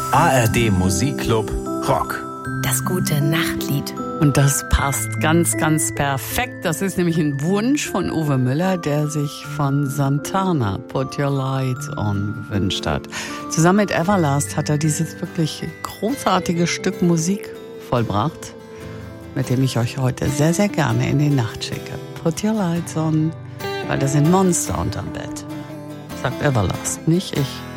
ARD Musikclub Rock. Das gute Nachtlied. Und das passt ganz, ganz perfekt. Das ist nämlich ein Wunsch von Uwe Müller, der sich von Santana Put Your Light On gewünscht hat. Zusammen mit Everlast hat er dieses wirklich großartige Stück Musik vollbracht, mit dem ich euch heute sehr, sehr gerne in die Nacht schicke. Put Your Lights On, weil da sind Monster unterm Bett. Sagt Everlast, nicht ich.